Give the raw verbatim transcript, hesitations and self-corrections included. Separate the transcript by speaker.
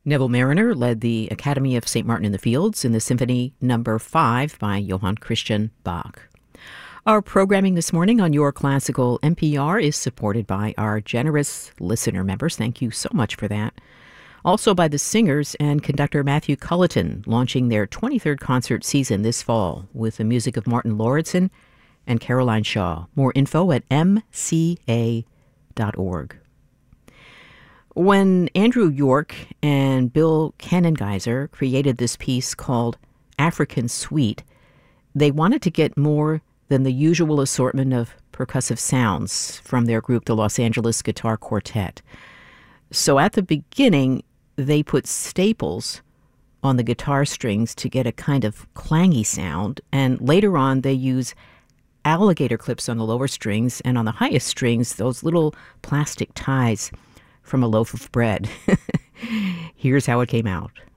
Speaker 1: Neville Mariner led the Academy of Saint Martin in the Fields in the Symphony Number five by Johann Christian Bach. Our programming this morning on Your Classical N P R is supported by our generous listener members. Thank you so much for that. Also by the singers and conductor Matthew Culleton, launching their twenty-third concert season this fall with the music of Martin Lauritsen and Caroline Shaw. More info at m c a dot org. When Andrew York and Bill Kanengeiser created this piece called African Suite, they wanted to get more than the usual assortment of percussive sounds from their group, the Los Angeles Guitar Quartet. So at the beginning, they put staples on the guitar strings to get a kind of clangy sound, and later on they use alligator clips on the lower strings, and on the highest strings, those little plastic ties from a loaf of bread. Here's how it came out.